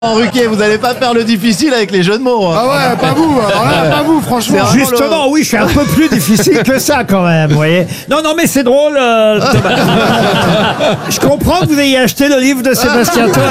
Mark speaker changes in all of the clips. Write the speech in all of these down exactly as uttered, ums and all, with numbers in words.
Speaker 1: Ruquier, vous allez pas faire le difficile avec les jeux de mots. Hein.
Speaker 2: Ah ouais, pas vous, alors là, pas vous, franchement.
Speaker 3: Justement, le... oui, je suis un peu plus difficile que ça quand même, vous voyez. Non, non, mais c'est drôle, euh, Thomas. Je comprends que vous ayez acheté le livre de Sébastien Toen.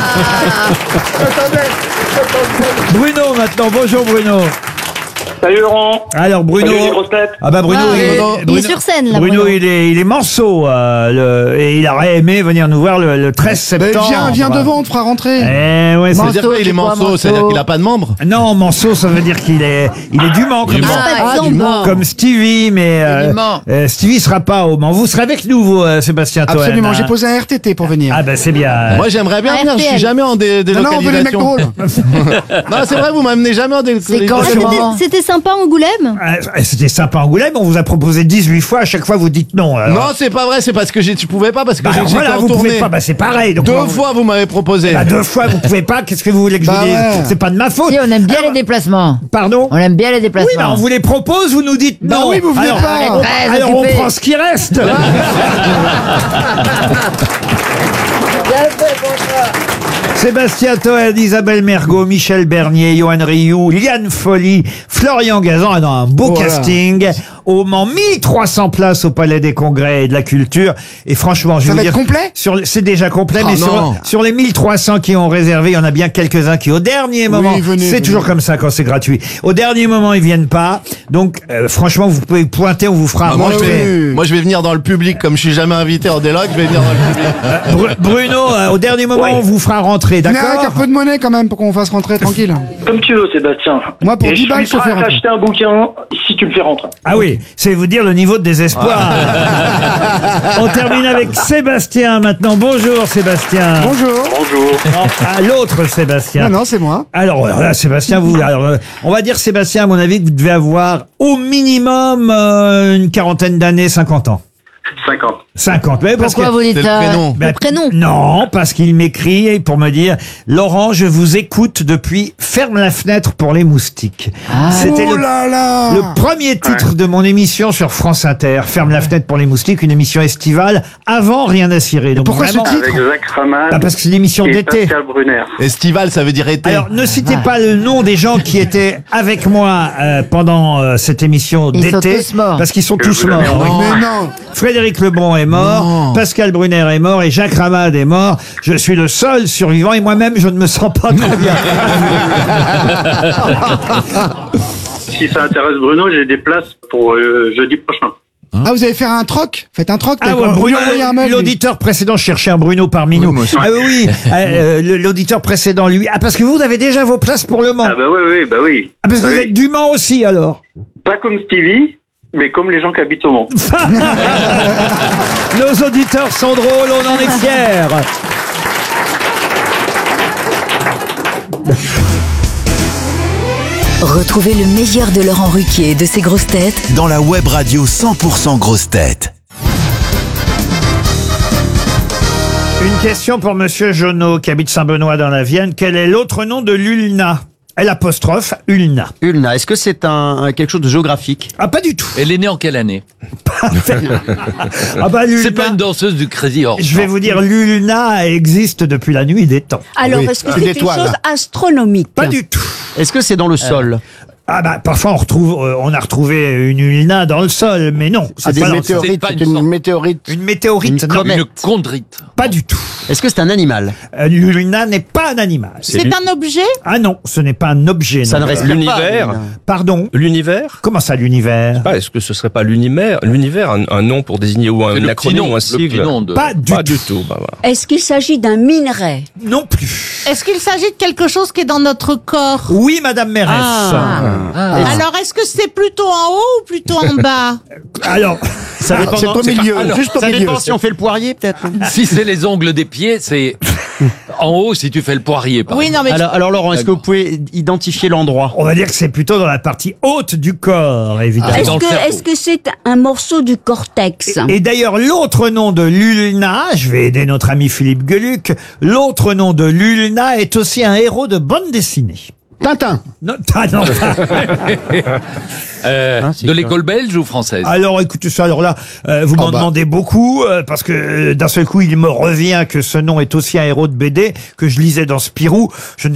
Speaker 3: Bruno, maintenant. Bonjour, Bruno.
Speaker 4: Salut Laurent.
Speaker 3: Alors Bruno,
Speaker 4: Salut les grosses têtes.
Speaker 3: ah bah Bruno,
Speaker 5: Ah,
Speaker 3: il,
Speaker 5: il,
Speaker 3: Bruno,
Speaker 5: il est sur scène là.
Speaker 3: Bruno,
Speaker 5: Bruno.
Speaker 3: il est, il est manceau, euh, le, et il aurait aimé venir nous voir le, le treize septembre.
Speaker 2: Viens, viens devant, on te fera rentrer.
Speaker 3: Eh ouais,
Speaker 1: Ça
Speaker 3: c'est
Speaker 1: veut dire
Speaker 5: Manceau,
Speaker 1: qu'il est
Speaker 5: c'est quoi,
Speaker 1: manceau, c'est-à-dire
Speaker 5: manceau
Speaker 1: qu'il a pas de membres.
Speaker 3: non, manceau, ça veut dire qu'il est, il est du Mans, comme,
Speaker 1: Du Mans.
Speaker 5: Ah,
Speaker 2: Ah,
Speaker 5: exemple.
Speaker 2: du Mans.
Speaker 3: comme Stevie, mais euh,
Speaker 5: du Mans.
Speaker 3: euh, Stevie sera pas au Mans. Vous serez avec nous, vous, euh, Sébastien Toen.
Speaker 2: Absolument,
Speaker 3: hein.
Speaker 2: j'ai posé un R T T pour venir.
Speaker 3: Ah bah c'est bien.
Speaker 1: Moi, j'aimerais bien
Speaker 5: Un
Speaker 1: venir. Je suis
Speaker 5: R T L.
Speaker 1: jamais en dé-
Speaker 2: non, non, on veut les mecs
Speaker 1: délocalisation.
Speaker 2: drôles.
Speaker 1: Non, c'est vrai, vous m'amenez jamais en
Speaker 5: C'est quand
Speaker 1: délocalisation.
Speaker 5: le moment C'était sympa Angoulême.
Speaker 3: Ah, c'était sympa Angoulême, on vous a proposé dix-huit fois, à chaque fois vous dites non. alors.
Speaker 1: Non, c'est pas vrai. C'est parce que j'ai- tu pouvais pas parce que
Speaker 3: Bah,
Speaker 1: j'ai-
Speaker 3: alors
Speaker 1: j'étais
Speaker 3: voilà,
Speaker 1: en
Speaker 3: vous
Speaker 1: tournée.
Speaker 3: pouvez pas, bah c'est pareil. Donc,
Speaker 1: Deux
Speaker 3: on-
Speaker 1: fois, vous m'avez proposé.
Speaker 3: Bah, deux fois, vous pouvez pas, qu'est-ce que vous voulez que je
Speaker 2: Bah
Speaker 3: vous dise?
Speaker 2: ouais.
Speaker 3: C'est pas de ma faute.
Speaker 6: Si, on aime bien
Speaker 3: Alors,
Speaker 6: les déplacements.
Speaker 3: Pardon?
Speaker 6: On aime bien les
Speaker 3: Oui,
Speaker 6: déplacements.
Speaker 3: bah, on vous les propose, vous nous dites
Speaker 2: Bah
Speaker 3: non.
Speaker 2: oui, vous venez
Speaker 3: alors,
Speaker 2: pas.
Speaker 3: on-
Speaker 6: Très
Speaker 3: alors on
Speaker 6: occupé.
Speaker 3: prend ce qui reste. Sébastien Toen, Isabelle Mergo, Michel Bernier, Johan Rioux, Liane Folly, Florian Gazan. Ah non, un beau
Speaker 2: Voilà.
Speaker 3: casting. Au Mans, mille trois cents places au Palais des Congrès et de la Culture. Et franchement, je
Speaker 2: Ça
Speaker 3: vais
Speaker 2: va
Speaker 3: vous
Speaker 2: être
Speaker 3: dire,
Speaker 2: complet
Speaker 3: sur le- c'est déjà complet,
Speaker 1: Ah
Speaker 3: mais sur,
Speaker 1: non.
Speaker 3: sur les mille trois cents qui ont réservé, il y en a bien quelques-uns qui, au dernier moment,
Speaker 2: venez,
Speaker 3: c'est
Speaker 2: venez.
Speaker 3: toujours comme ça quand c'est gratuit. Au dernier moment, ils viennent pas. Donc, euh, franchement, vous pouvez pointer, on vous fera
Speaker 1: Ah, moi, je
Speaker 3: rentrer.
Speaker 1: vais, moi, je vais venir dans le public. Comme je suis jamais invité en déloc, je vais venir dans le public.
Speaker 3: Bru- Bruno, euh, au dernier moment,
Speaker 4: Ouais.
Speaker 3: on vous fera rentrer,
Speaker 2: Venez avec un
Speaker 3: d'accord?
Speaker 2: peu de monnaie quand même pour qu'on fasse rentrer tranquille.
Speaker 4: Comme tu veux Sébastien.
Speaker 2: Moi, pour
Speaker 4: Et
Speaker 2: dix balles,
Speaker 4: je
Speaker 2: je
Speaker 4: suis
Speaker 2: te fais
Speaker 4: prêt à
Speaker 2: rentrer.
Speaker 4: t'acheter un bouquin si tu me fais rentrer.
Speaker 3: Ah oui, c'est vous dire le niveau de désespoir. On termine avec Sébastien maintenant. Bonjour Sébastien.
Speaker 2: Bonjour.
Speaker 4: Bonjour.
Speaker 3: Non, ah, l'autre Sébastien.
Speaker 2: Non, non, c'est moi.
Speaker 3: Alors là, Sébastien, vous, alors, euh, on va dire Sébastien, à mon avis, que vous devez avoir au minimum euh, une quarantaine d'années, cinquante ans.
Speaker 4: cinquante.
Speaker 3: cinquante. Mais parce
Speaker 6: Pourquoi
Speaker 3: que-
Speaker 6: vous dites
Speaker 1: C'est le
Speaker 6: ça?
Speaker 1: prénom.
Speaker 3: Ben,
Speaker 5: Le prénom.
Speaker 3: Non, parce qu'il m'écrit pour me dire Laurent, je vous écoute depuis Ferme la fenêtre pour les moustiques. C'était
Speaker 2: Oh
Speaker 3: le,
Speaker 2: là là.
Speaker 3: le premier titre de mon émission sur France Inter. Ferme la fenêtre pour les moustiques, une émission estivale avant Rien à cirer. Donc
Speaker 2: pourquoi ce
Speaker 3: vraiment,
Speaker 2: titre
Speaker 4: Avec Jacques Ramad
Speaker 3: Ah, parce que c'est l'émission
Speaker 4: et
Speaker 3: d'été.
Speaker 4: Pascal Brunner.
Speaker 1: Estival, ça veut dire été.
Speaker 3: Alors, ne citez pas le nom des gens qui étaient avec moi euh, pendant euh, cette émission
Speaker 6: Ils sont
Speaker 3: d'été,
Speaker 6: tous morts.
Speaker 3: parce qu'ils sont
Speaker 4: Que
Speaker 3: tous
Speaker 4: vous avez
Speaker 3: morts. oui.
Speaker 2: Mais non.
Speaker 3: Frédéric Lebon est mort,
Speaker 1: Non.
Speaker 3: Pascal Brunner est mort et Jacques Ramad est mort. Je suis le seul survivant et moi-même, je ne me sens pas très bien.
Speaker 4: Si ça intéresse Bruno, j'ai des places pour euh, jeudi prochain.
Speaker 2: Ah, vous allez faire un troc? Faites un troc.
Speaker 3: Ah
Speaker 2: peut-être.
Speaker 3: ouais,
Speaker 2: Vous lui
Speaker 3: Bruno,
Speaker 2: envoyez un mail, lui.
Speaker 3: l'auditeur précédent cherchait un Bruno parmi nous.
Speaker 1: moi aussi.
Speaker 3: Ah oui, euh, euh, le- l'auditeur précédent, lui. Ah, parce que vous avez déjà vos places pour le Mans.
Speaker 4: Ah bah oui, oui, bah oui.
Speaker 3: Ah, parce que vous
Speaker 4: Oui.
Speaker 3: êtes du Mans aussi, alors.
Speaker 4: Pas comme Stevie, mais comme les gens qui habitent au Mans.
Speaker 3: Nos auditeurs sont drôles, on en est fiers.
Speaker 7: Retrouvez le meilleur de Laurent Ruquier et de ses grosses têtes
Speaker 8: dans la web radio cent pour cent grosses têtes.
Speaker 3: Une question pour Monsieur Jonot, qui habite Saint-Benoît dans la Vienne. Quel est l'autre nom de l'ulna? L apostrophe ulna.
Speaker 9: Ulna, est-ce que c'est un, un- quelque chose de géographique?
Speaker 3: Ah, pas du tout.
Speaker 10: Elle est née en quelle année?
Speaker 3: Ah bah l'ulna.
Speaker 10: C'est pas une danseuse du Crazy Horse.
Speaker 3: Je vais vous dire, l'ulna existe depuis la nuit des temps.
Speaker 5: Alors,
Speaker 2: Oui,
Speaker 5: est-ce que
Speaker 2: une
Speaker 5: c'est une
Speaker 2: étoile.
Speaker 5: chose astronomique?
Speaker 3: Pas du tout.
Speaker 9: Est-ce que c'est dans le sol?
Speaker 3: Ah bah parfois on retrouve, euh, on a retrouvé une ulna dans le sol, mais non, c'est
Speaker 9: Ah, des
Speaker 3: pas dans le sol.
Speaker 9: météorites,
Speaker 10: C'est pas
Speaker 9: c'est
Speaker 10: une
Speaker 9: une
Speaker 10: sorte-
Speaker 9: météorite.
Speaker 3: Une météorite,
Speaker 9: Une
Speaker 3: non,
Speaker 9: comète.
Speaker 10: Une chondrite.
Speaker 3: pas du tout.
Speaker 9: Est-ce que c'est un animal?
Speaker 3: Euh, L'ulna n'est pas un animal.
Speaker 5: C'est un objet?
Speaker 3: Ah non, ce n'est pas un objet.
Speaker 9: Ça
Speaker 3: non.
Speaker 9: ne respire
Speaker 11: L'univers.
Speaker 9: pas.
Speaker 3: Pardon.
Speaker 11: L'univers
Speaker 3: Comment ça, l'univers?
Speaker 11: ah, Est-ce que ce serait pas l'univers L'univers, un, un nom pour désigner ou un
Speaker 10: C'est le petit
Speaker 11: acronyme
Speaker 10: nom,
Speaker 11: ou un
Speaker 10: le petit
Speaker 11: sigle
Speaker 10: nom de...
Speaker 3: Pas du
Speaker 11: Pas
Speaker 3: tout.
Speaker 11: du tout. Bah, voilà.
Speaker 5: Est-ce qu'il s'agit d'un minerai?
Speaker 3: Non plus.
Speaker 12: Est-ce qu'il s'agit de quelque chose qui est dans notre corps?
Speaker 3: Oui, Madame Mérès.
Speaker 12: Ah. Alors, est-ce que c'est plutôt en haut ou plutôt en bas?
Speaker 3: Alors,
Speaker 9: Ça dépend,
Speaker 2: C'est au
Speaker 9: c'est pas-
Speaker 2: milieu,
Speaker 9: alors,
Speaker 2: juste au
Speaker 9: ça
Speaker 2: milieu.
Speaker 9: dépend si on fait le poirier, peut-être.
Speaker 10: Si c'est les ongles des pieds, c'est en haut si tu fais le poirier. par
Speaker 12: Oui, non, mais
Speaker 9: Alors, alors Laurent, est-ce que vous pouvez identifier l'endroit?
Speaker 3: on va dire que c'est plutôt dans la partie haute du corps, évidemment.
Speaker 10: Ah,
Speaker 5: Est-ce
Speaker 10: dans le
Speaker 5: que
Speaker 10: cerveau.
Speaker 5: est-ce que c'est un morceau du cortex?
Speaker 3: Et d'ailleurs, l'autre nom de l'ulna, je vais aider notre ami Philippe Gueluc, l'autre nom de l'ulna est aussi un héros de bande dessinée.
Speaker 2: Tintin.
Speaker 3: Non, ah, non.
Speaker 10: Euh,
Speaker 9: Hein, c'est
Speaker 10: de
Speaker 9: quoi
Speaker 10: l'école belge ou française?
Speaker 3: Alors écoutez ça, alors là, euh, vous m'en
Speaker 1: bah.
Speaker 3: demandez beaucoup, euh, parce que euh, d'un seul coup, il me revient que ce nom est aussi un héros de B D que je lisais dans Spirou. Je ne